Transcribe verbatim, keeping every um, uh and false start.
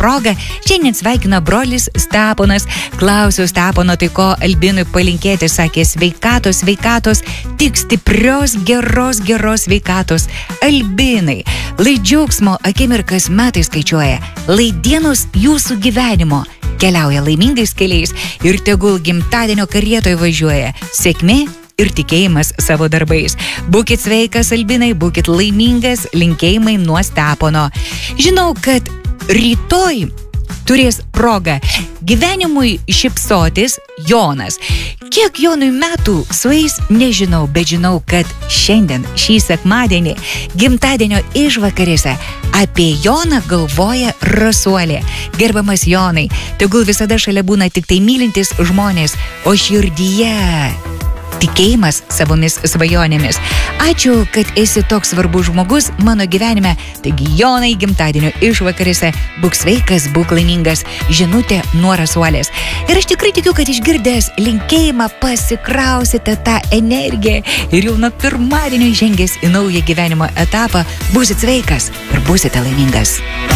proga šiandien sveikina brolis Steponas. Klausiau Stepono, tai ko Albinui palinkėti, sakė sveikatos, sveikatos, tik stiprios, geros, geros sveikatos. Albinai, lai džiaugsmo akimirkas metai skaičiuoja, lai dienos jūsų gyvenimo keliauja laimingais keliais ir tegul gimtadienio karietoje važiuoja sėkmė ir tikėjimas savo darbais. Būkit sveikas, Albinai, būkit laimingas, linkėjimai nuo Stepono. Žinau, kad rytoj turės progą gyvenimui šypsotis Jonas. Kiek Jonui metų sueis, nežinau, bet žinau, kad šiandien, šį sekmadienį, gimtadienio išvakarėse apie Joną galvoja Rasuolė. Gerbiamas Jonai, tegul visada šalia būna tik tai mylintis žmonės, o širdyje tikėjimas savomis svajonėmis. Ačiū, kad esi toks svarbus žmogus mano gyvenime. Taigi, Jonai, gimtadienio išvakarėse būk sveikas, būk laimingas. Žinutė nuo Rasuolės. Ir aš tikrai tikiu, kad išgirdęs linkėjimą pasikrausite tą energiją ir jau nuo pirmadienio žengęs į naują gyvenimo etapą būsit sveikas ir būsite laimingas.